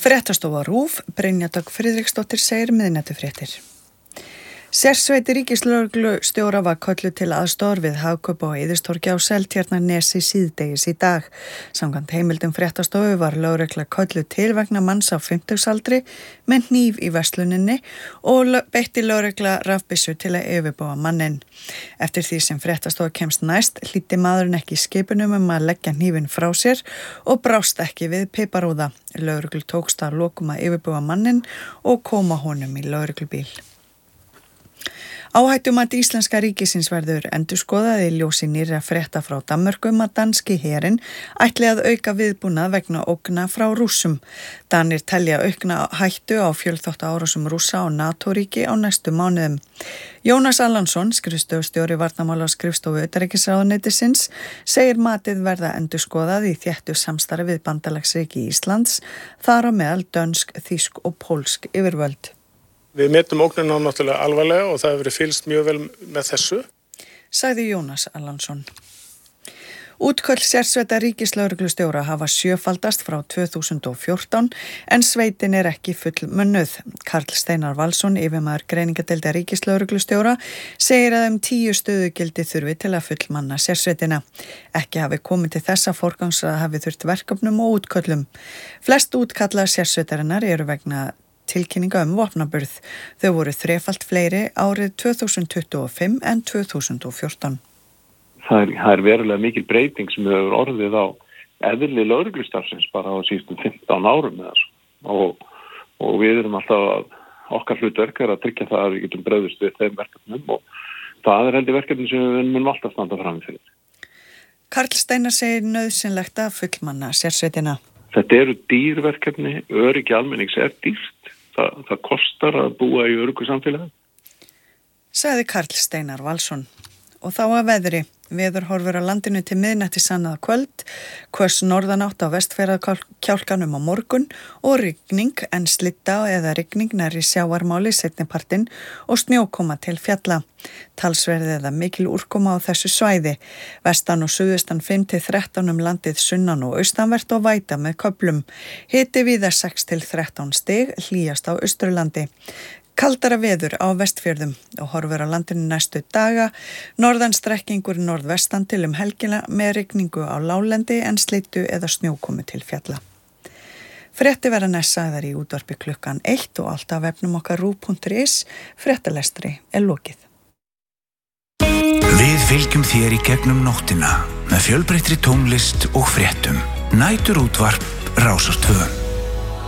Fréttastofa RÚV, Brynja Dögg Friðriksdóttir segir miðnættufréttir. Sérsveit ríkislögreglustjóra var kölluð til aðstoðar við Hagkaup á Eiðistorgi á Seltjarnarnesi síðdegis í dag. Samkvæmt heimildum fréttastofu var lögregla kölluð til vegna manns á 50-aldri með hníf í versluninni og beitti lögregla rafbyssu til að yfirbúa manninn. Eftir því sem fréttastofa kemst næst hlýddi maðurinn ekki skipunum að leggja hnífinn frá sér og brást ekki við piparúða. Lögreglu tókst að lokum að yfirbúa manninn og koma honum í lögreglubíl. Áhættumat íslenska ríkisins verður endurskoðað í ljósi nýrra frétta frá Danmörku að danski herinn ætli að auka viðbúnað vegna ógna frá Rússum. Danir telja aukna hættu á fjölþáttaárásum Rússa og NATO-ríki á næstu mánuðum. Jónas Allansson, skrifstofustjóri varnarmálaskrifstofu utanríkisráðuneytisins, segir matið verða endurskoðað í þéttu samstarfi við bandalagsríki Íslands, þar á meðal dönsk, þýsk og pólsk yfirvöld. Við metum ógnina náttúrulega alvarlega og það hefur verið fylgst mjög vel með þessu, sagði Jónas Allansson. Útköll sérsveita ríkislögreglustjóra hafa sjöfaldast frá 2014 en sveitin ekki fullmönnuð. Karl Steinar Valsson, yfirmaður greiningadeildar ríkislögreglustjóra, segir að 10 stöðugildi þurfi til að fullmanna sérsveitina. Ekki hafi komið til þessa forgangsraða hafi þurft verkefnum og útköllum. Flest útkalla sérsveitarinnar eru vegna tilkynninga vopnaburð. Þau voru þrefalt fleiri árið 2025 en 2014. Það er verulega mikil breyting sem hefur orðið á eðli lögreglustarfsins bara á síðustu 15 árum eða svo. Og við erum alltaf okkar hlutverk að tryggja það að við getum bröðust við þeim verkefnum og það er heldur verkefni sem við munum alltaf standa fram fyrir. Karl Steinar segir nauðsynlegt að fullmanna sérsveitina. Þetta eru dýrverkefni, öryggi almennings er dýrt. Það kostar að búa í öruggu samfélagi. Sagði Karl Steinar Valsson. Og þá að veðri. Veður horfur á landinu til miðnættis annað kvöld, hvöss norðanátt á vestfjarðakjálkanum á morgun og rigning en slitta eða rigning nærri sjávarmáli seinnipartinn og snjókoma til fjalla. Talsverði eða mikil úrkoma á þessu svæði. Vestan og suðustan 5-13 landið sunnan og austanvert og væta með köflum. Hiti víða 6-13 stig, hlýjast á Austurlandi. Kaldara veður á Vestfjörðum og horfur á landinu næstu daga, norðan strekkingur norðvestan til helgina með rigningu á láglendi en slittu eða snjókomu til fjalla. Frétti verða næst sagðar í útvarpi klukkan 1 og allt af vefnum okkar RÚV.is, fréttalestri er lokið. Við fylgjum þér í gegnum nóttina með fjölbreyttri tónlist og fréttum. Næturútvarp Rásar 2.